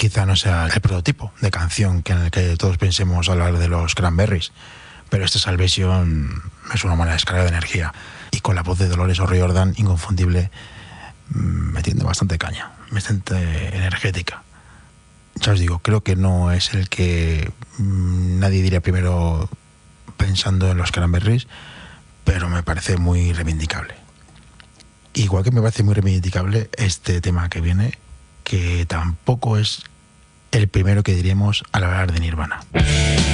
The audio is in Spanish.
quizá no sea el prototipo de canción en el que todos pensemos hablar de los Cranberries, pero este Salvation es una manera de descarga de energía, y con la voz de Dolores O'Riordan, inconfundible, metiendo bastante caña, bastante energética. Ya os digo, creo que no es el que nadie diría primero pensando en los Cranberries, pero me parece muy reivindicable. Igual que me parece muy reivindicable este tema que viene, que tampoco es el primero que diríamos al hablar de Nirvana.